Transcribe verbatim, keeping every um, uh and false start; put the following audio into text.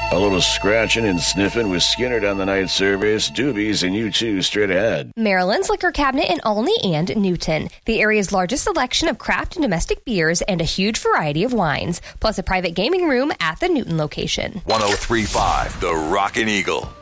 A little scratching and sniffing with Skinner on the night service, Doobies, and you two straight ahead. Maryland's Liquor Cabinet in Olney and Newton. The area's largest selection of craft and domestic beers and a huge variety of wines, plus a private gaming room at the Newton location. one oh three point five The Rockin' Eagle.